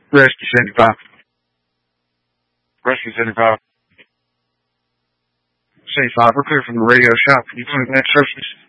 Rescue 75. Rescue 75. 75, we're clear from the radio shop. Can you click that service?